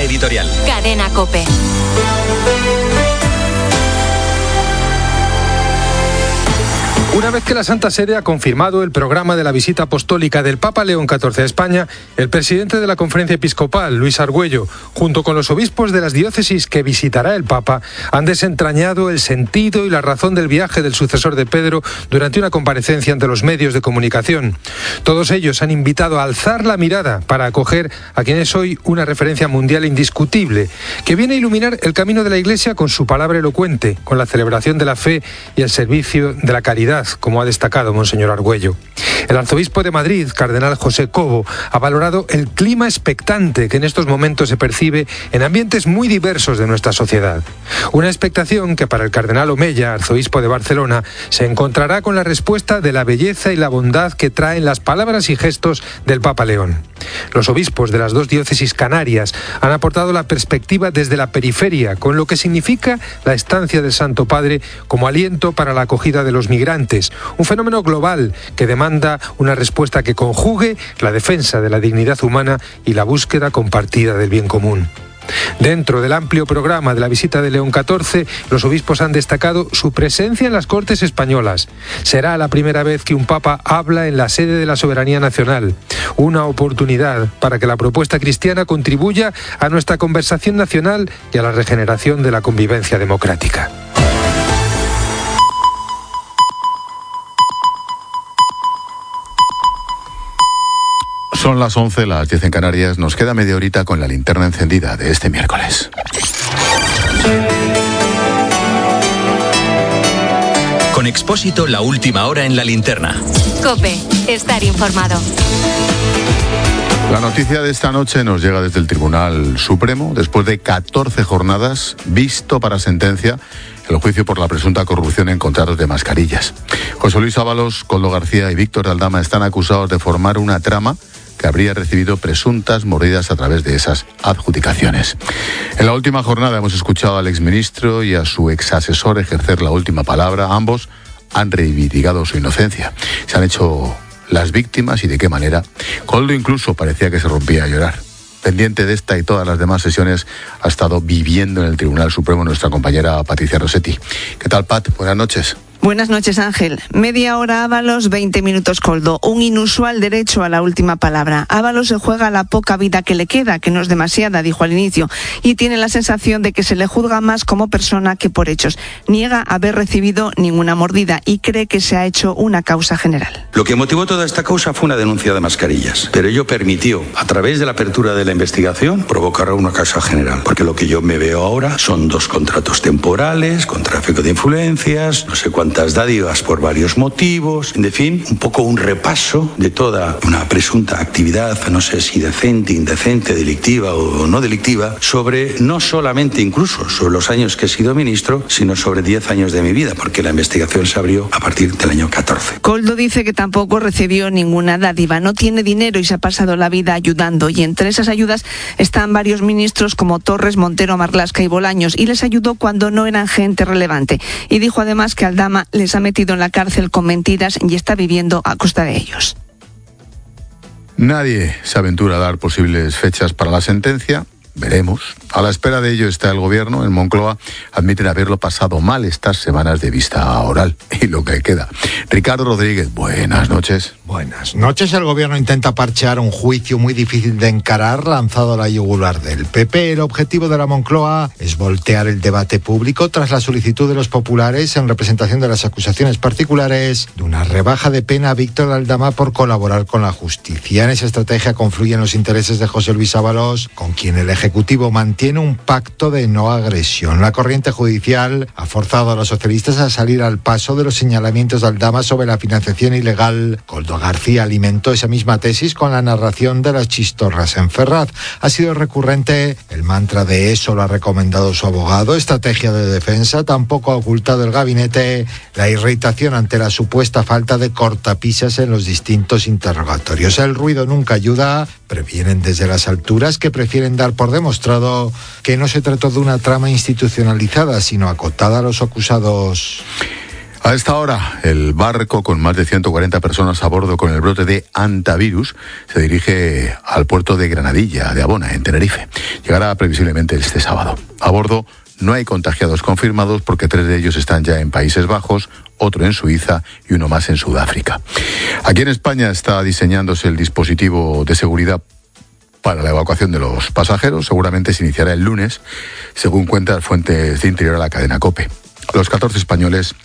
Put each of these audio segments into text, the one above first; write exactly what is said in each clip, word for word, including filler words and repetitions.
editorial. Cadena COPE. Una vez que la Santa Sede ha confirmado el programa de la visita apostólica del Papa León catorce a España, el presidente de la Conferencia Episcopal, Luis Argüello, junto con los obispos de las diócesis que visitará el Papa, han desentrañado el sentido y la razón del viaje del sucesor de Pedro durante una comparecencia ante los medios de comunicación. Todos ellos han invitado a alzar la mirada para acoger a quien es hoy una referencia mundial indiscutible, que viene a iluminar el camino de la Iglesia con su palabra elocuente, con la celebración de la fe y el servicio de la caridad, como ha destacado Monseñor Argüello. El arzobispo de Madrid, cardenal José Cobo, ha valorado el clima expectante que en estos momentos se percibe en ambientes muy diversos de nuestra sociedad. Una expectación que para el cardenal Omeya, arzobispo de Barcelona, se encontrará con la respuesta de la belleza y la bondad que traen las palabras y gestos del Papa León. Los obispos de las dos diócesis canarias han aportado la perspectiva desde la periferia, con lo que significa la estancia del Santo Padre como aliento para la acogida de los migrantes, un fenómeno global que demanda una respuesta que conjugue la defensa de la dignidad humana y la búsqueda compartida del bien común. Dentro del amplio programa de la visita de León catorce, los obispos han destacado su presencia en las Cortes españolas. Será la primera vez que un papa habla en la sede de la soberanía nacional. Una oportunidad para que la propuesta cristiana contribuya a nuestra conversación nacional y a la regeneración de la convivencia democrática. Son las once, las diez en Canarias. Nos queda media horita con la linterna encendida de este miércoles. Con Expósito, la última hora en la linterna. COPE, estar informado. La noticia de esta noche nos llega desde el Tribunal Supremo. Después de catorce jornadas, visto para sentencia el juicio por la presunta corrupción en contratos de mascarillas. José Luis Ábalos, Koldo García y Víctor de Aldama están acusados de formar una trama que habría recibido presuntas mordidas a través de esas adjudicaciones. En la última jornada hemos escuchado al exministro y a su exasesor ejercer la última palabra. Ambos han reivindicado su inocencia. Se han hecho las víctimas y de qué manera. Koldo incluso parecía que se rompía a llorar. Pendiente de esta y todas las demás sesiones ha estado viviendo en el Tribunal Supremo nuestra compañera Patricia Rossetti. ¿Qué tal, Pat? Buenas noches. Buenas noches, Ángel. Media hora Ábalos, veinte minutos Koldo. Un inusual derecho a la última palabra. Ábalos se juega la poca vida que le queda, que no es demasiada, dijo al inicio, y tiene la sensación de que se le juzga más como persona que por hechos. Niega haber recibido ninguna mordida y cree que se ha hecho una causa general. Lo que motivó toda esta causa fue una denuncia de mascarillas, pero ello permitió, a través de la apertura de la investigación, provocar una causa general, porque lo que yo me veo ahora son dos contratos temporales, con tráfico de influencias, no sé cuántas dádivas por varios motivos, en fin, un poco un repaso de toda una presunta actividad, no sé si decente, indecente, delictiva o no delictiva, sobre no solamente incluso sobre los años que he sido ministro, sino sobre diez años de mi vida, porque la investigación se abrió a partir del año catorce. Koldo dice que tampoco recibió ninguna dádiva, no tiene dinero y se ha pasado la vida ayudando, y entre esas ayudas están varios ministros como Torres, Montero, Marlaska y Bolaños, y les ayudó cuando no eran gente relevante. Y dijo además que Aldama les ha metido en la cárcel con mentiras y está viviendo a costa de ellos. Nadie se aventura a dar posibles fechas para la sentencia. Veremos. A la espera de ello está el gobierno. En Moncloa admiten haberlo pasado mal estas semanas de vista oral. Y lo que queda. Ricardo Rodríguez, buenas noches. Buenas noches. El gobierno intenta parchear un juicio muy difícil de encarar lanzado a la yugular del P P. El objetivo de la Moncloa es voltear el debate público tras la solicitud de los populares en representación de las acusaciones particulares de una rebaja de pena a Víctor de Aldama por colaborar con la justicia. En esa estrategia confluyen los intereses de José Luis Ábalos, con quien el Ejecutivo mantiene un pacto de no agresión. La corriente judicial ha forzado a los socialistas a salir al paso de los señalamientos de Aldama sobre la financiación ilegal. Koldo García alimentó esa misma tesis con la narración de las chistorras en Ferraz. Ha sido recurrente el mantra de eso lo ha recomendado su abogado. Estrategia de defensa. Tampoco ha ocultado el gabinete la irritación ante la supuesta falta de cortapisas en los distintos interrogatorios. El ruido nunca ayuda. Previenen desde las alturas que prefieren dar por demostrado que no se trató de una trama institucionalizada, sino acotada a los acusados. A esta hora, el barco con más de ciento cuarenta personas a bordo con el brote de hantavirus se dirige al puerto de Granadilla, de Abona, en Tenerife. Llegará previsiblemente este sábado. A bordo no hay contagiados confirmados porque tres de ellos están ya en Países Bajos, otro en Suiza y uno más en Sudáfrica. Aquí en España está diseñándose el dispositivo de seguridad para la evacuación de los pasajeros. Seguramente se iniciará el lunes, según cuentan fuentes de Interior a la cadena COPE. Los catorce españoles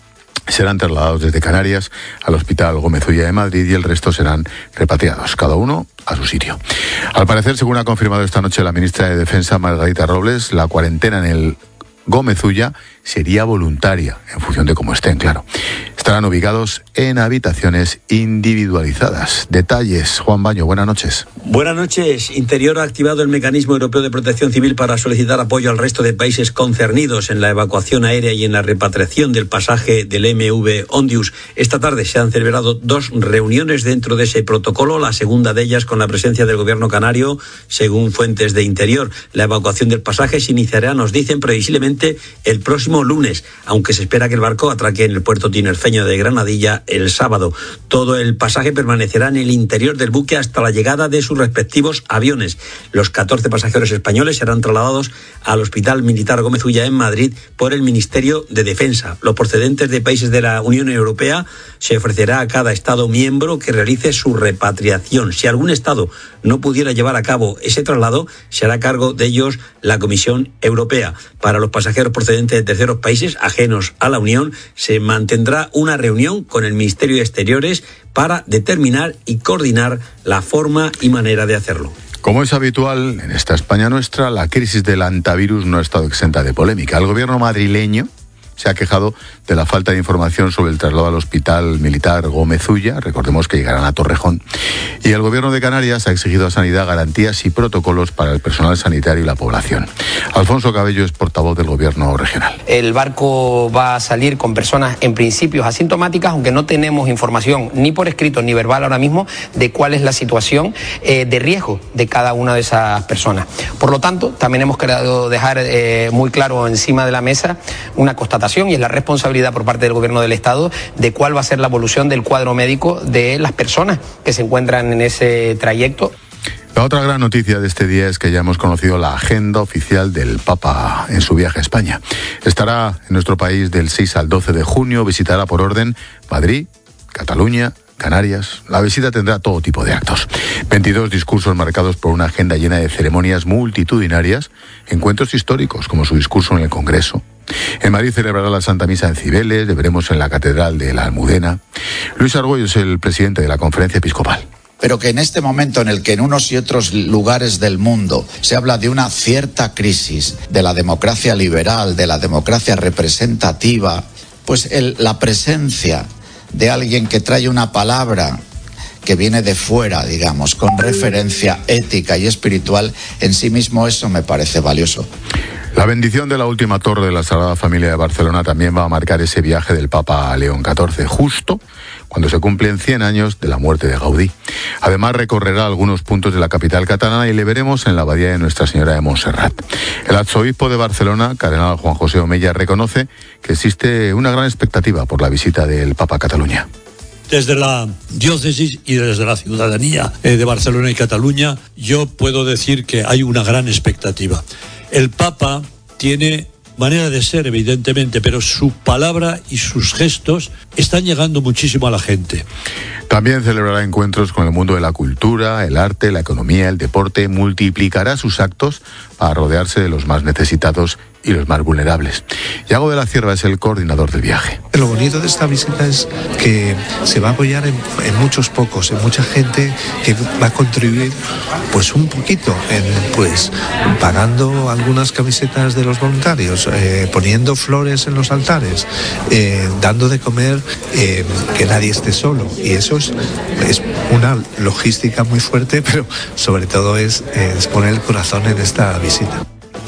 serán trasladados desde Canarias al Hospital Gómez Ulla de Madrid y el resto serán repatriados, cada uno a su sitio. Al parecer, según ha confirmado esta noche la ministra de Defensa, Margarita Robles, la cuarentena en el Gómez Ulla sería voluntaria, en función de cómo estén, claro. Estarán ubicados en habitaciones individualizadas. Detalles, Juan Baño, buenas noches. Buenas noches. Interior ha activado el Mecanismo Europeo de Protección Civil para solicitar apoyo al resto de países concernidos en la evacuación aérea y en la repatriación del pasaje del M V Ondius. Esta tarde se han celebrado dos reuniones dentro de ese protocolo, la segunda de ellas con la presencia del gobierno canario, según fuentes de Interior. La evacuación del pasaje se iniciará, nos dicen, previsiblemente el próximo lunes, aunque se espera que el barco atraque en el puerto tinerfeño de Granadilla el sábado. Todo el pasaje permanecerá en el interior del buque hasta la llegada de sus respectivos aviones. Los catorce pasajeros españoles serán trasladados al Hospital Militar Gómez Ulla en Madrid por el Ministerio de Defensa. Los procedentes de países de la Unión Europea se ofrecerá a cada Estado miembro que realice su repatriación. Si algún Estado no pudiera llevar a cabo ese traslado, se hará cargo de ellos la Comisión Europea. Para los pasajeros procedentes de terceros países ajenos a la Unión, se mantendrá una reunión con el Ministerio de Exteriores para determinar y coordinar la forma y manera de hacerlo. Como es habitual en esta España nuestra, la crisis del hantavirus no ha estado exenta de polémica. El gobierno madrileño se ha quejado de la falta de información sobre el traslado al Hospital Militar Gómez Ulla, recordemos que llegarán a Torrejón, y el Gobierno de Canarias ha exigido a Sanidad garantías y protocolos para el personal sanitario y la población. Alfonso Cabello es portavoz del Gobierno regional. El barco va a salir con personas en principio asintomáticas, aunque no tenemos información ni por escrito ni verbal ahora mismo de cuál es la situación eh, de riesgo de cada una de esas personas. Por lo tanto, también hemos querido dejar eh, muy claro encima de la mesa una constatación, y es la responsabilidad por parte del Gobierno del Estado de cuál va a ser la evolución del cuadro médico de las personas que se encuentran en ese trayecto. La otra gran noticia de este día es que ya hemos conocido la agenda oficial del Papa en su viaje a España. Estará en nuestro país del seis al doce de junio, visitará por orden Madrid, Cataluña, Canarias. La visita tendrá todo tipo de actos. veintidós discursos marcados por una agenda llena de ceremonias multitudinarias, encuentros históricos como su discurso en el Congreso. En Madrid celebrará la Santa Misa en Cibeles, le veremos en la Catedral de la Almudena. Luis Argüello es el presidente de la Conferencia Episcopal. Pero que en este momento en el que en unos y otros lugares del mundo se habla de una cierta crisis de la democracia liberal, de la democracia representativa, pues el, la presencia de alguien que trae una palabra que viene de fuera, digamos, con referencia ética y espiritual, en sí mismo eso me parece valioso. La bendición de la última torre de la Sagrada Familia de Barcelona también va a marcar ese viaje del Papa León catorce, justo cuando se cumplen cien años de la muerte de Gaudí. Además, recorrerá algunos puntos de la capital catalana y le veremos en la abadía de Nuestra Señora de Montserrat. El arzobispo de Barcelona, cardenal Juan José Omella, reconoce que existe una gran expectativa por la visita del Papa a Cataluña. Desde la diócesis y desde la ciudadanía de Barcelona y Cataluña, yo puedo decir que hay una gran expectativa. El Papa tiene manera de ser, evidentemente, pero su palabra y sus gestos están llegando muchísimo a la gente. También celebrará encuentros con el mundo de la cultura, el arte, la economía, el deporte, multiplicará sus actos para rodearse de los más necesitados y los más vulnerables. Yago de la Cierva es el coordinador del viaje. Lo bonito de esta visita es que se va a apoyar en, en muchos pocos, en mucha gente que va a contribuir pues un poquito en pues pagando algunas camisetas de los voluntarios, eh, poniendo flores en los altares, eh, dando de comer, eh, que nadie esté solo, y eso es, es una logística muy fuerte, pero sobre todo es, es poner el corazón en esta visita.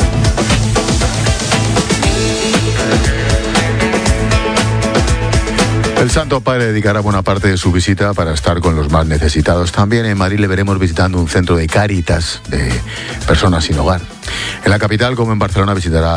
El Santo Padre dedicará buena parte de su visita para estar con los más necesitados. También en Madrid le veremos visitando un centro de Cáritas de personas sin hogar. En la capital, como en Barcelona, visitará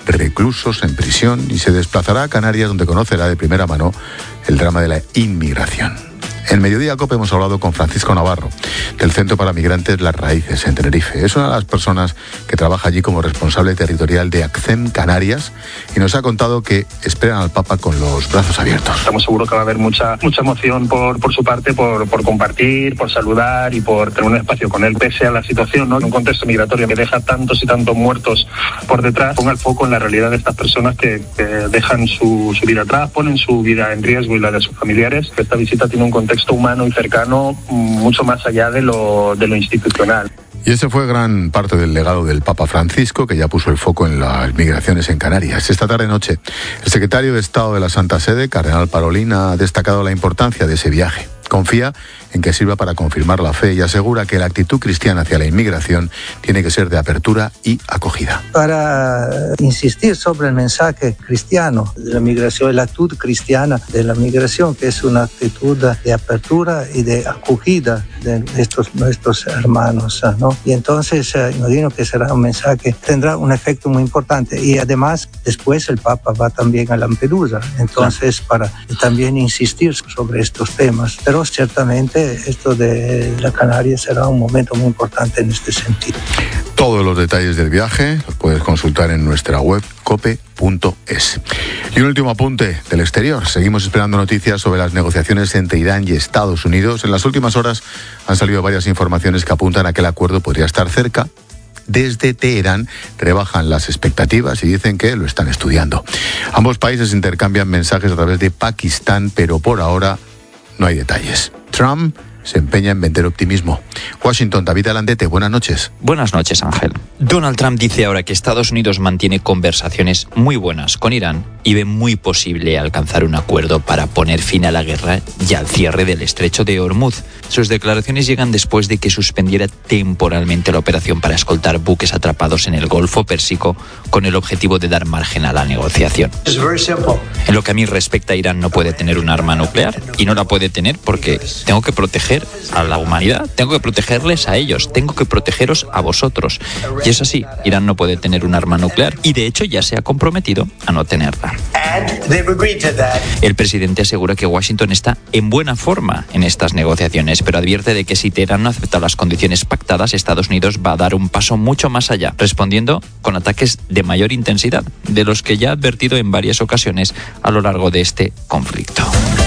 reclusos en prisión y se desplazará a Canarias, donde conocerá de primera mano el drama de la inmigración. En Mediodía COPE hemos hablado con Francisco Navarro, del Centro para Migrantes Las Raíces, en Tenerife. Es una de las personas que trabaja allí como responsable territorial de ACCEM Canarias y nos ha contado que esperan al Papa con los brazos abiertos. Estamos seguros que va a haber mucha mucha emoción por, por su parte, por, por compartir, por saludar y por tener un espacio con él, pese a la situación, ¿no? En un contexto migratorio que deja tantos y tantos muertos por detrás, ponga el foco en la realidad de estas personas que, que dejan su, su vida atrás, ponen su vida en riesgo y la de sus familiares. Esta visita tiene un contexto humano y cercano mucho más allá de lo, de lo institucional. Y ese fue gran parte del legado del Papa Francisco, que ya puso el foco en las migraciones en Canarias. Esta tarde-noche, el secretario de Estado de la Santa Sede, Cardenal Parolin, ha destacado la importancia de ese viaje. Confía en que sirva para confirmar la fe y asegura que la actitud cristiana hacia la inmigración tiene que ser de apertura y acogida. Para insistir sobre el mensaje cristiano de la migración, la actitud cristiana de la migración, que es una actitud de apertura y de acogida de estos nuestros hermanos, ¿no? Y entonces eh, imagino que será un mensaje que tendrá un efecto muy importante. Y además, después el Papa va también a Lampedusa, entonces para también insistir sobre estos temas. Pero ciertamente esto de la Canaria será un momento muy importante en este sentido. Todos los detalles del viaje los puedes consultar en nuestra web cope punto es. Y un último apunte del exterior. Seguimos esperando noticias sobre las negociaciones entre Irán y Estados Unidos. En las últimas horas han salido varias informaciones que apuntan a que el acuerdo podría estar cerca. Desde Teherán rebajan las expectativas y dicen que lo están estudiando. Ambos países intercambian mensajes a través de Pakistán, pero por ahora no hay detalles. Trump se empeña en vender optimismo. Washington, David Alandete, buenas noches. Buenas noches, Ángel. Donald Trump dice ahora que Estados Unidos mantiene conversaciones muy buenas con Irán y ve muy posible alcanzar un acuerdo para poner fin a la guerra y al cierre del estrecho de Hormuz. Sus declaraciones llegan después de que suspendiera temporalmente la operación para escoltar buques atrapados en el Golfo Pérsico con el objetivo de dar margen a la negociación. En lo que a mí respecta, Irán no puede tener un arma nuclear y no la puede tener porque tengo que proteger a la humanidad, tengo que protegerles a ellos, tengo que protegeros a vosotros. Y es así, Irán no puede tener un arma nuclear y de hecho ya se ha comprometido a no tenerla. El presidente asegura que Washington está en buena forma en estas negociaciones, pero advierte de que si Teherán no acepta las condiciones pactadas, Estados Unidos va a dar un paso mucho más allá, respondiendo con ataques de mayor intensidad, de los que ya ha advertido en varias ocasiones a lo largo de este conflicto.